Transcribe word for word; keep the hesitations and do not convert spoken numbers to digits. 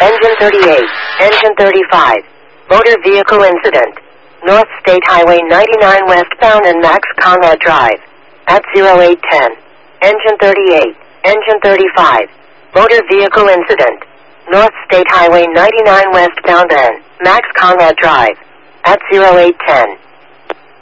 Engine thirty-eight, engine thirty-five. Motor vehicle incident. North State Highway ninety-nine westbound and Max Conrad Drive. At zero eight ten. Engine thirty-eight, engine thirty-five. Motor vehicle incident. North State Highway ninety-nine westbound and Max Conrad Drive. At zero eight ten.